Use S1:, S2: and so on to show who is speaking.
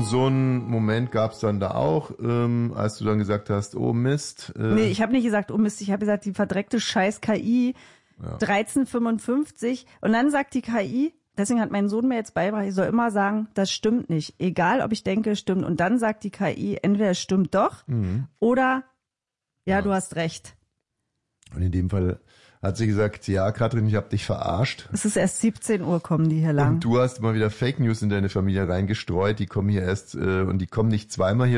S1: Und so einen Moment gab es dann da auch, als du dann gesagt hast, oh Mist.
S2: Nee, ich habe nicht gesagt, oh Mist, ich habe gesagt, die verdreckte scheiß KI, 1355. Und dann sagt die KI, deswegen hat mein Sohn mir jetzt beigebracht, ich soll immer sagen, das stimmt nicht. Egal, ob ich denke, es stimmt. Und dann sagt die KI, entweder es stimmt doch oder ja, du hast recht.
S1: Und in dem Fall hat sie gesagt, ja, Katrin, ich habe dich verarscht.
S2: Es ist erst 17 Uhr, kommen die hier lang.
S1: Und du hast mal wieder Fake News in deine Familie reingestreut. Die kommen hier erst und die kommen nicht zweimal hier